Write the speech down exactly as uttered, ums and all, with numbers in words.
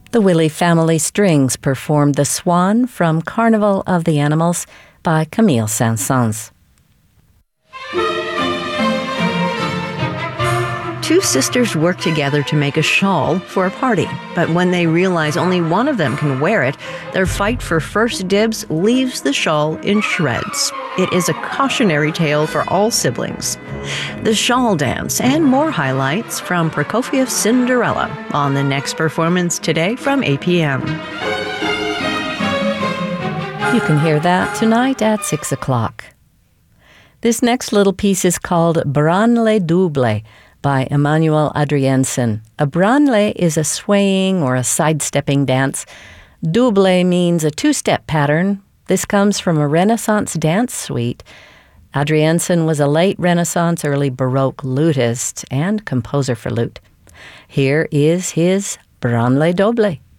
The Willie Family Strings performed The Swan from Carnival of the Animals by Camille Saint-Saëns. Two sisters work together to make a shawl for a party, but when they realize only one of them can wear it, their fight for first dibs leaves the shawl in shreds. It is a cautionary tale for all siblings. The Shawl Dance and more highlights from Prokofiev's Cinderella on the next performance today from eight p.m. You can hear that tonight at six o'clock. This next little piece is called Branle Double by Emmanuel Adriensen. A branle is a swaying or a sidestepping dance. Double means a two-step pattern. This comes from a Renaissance dance suite. Adriensen was a late Renaissance, early Baroque lutist and composer for lute. Here is his Branle Double.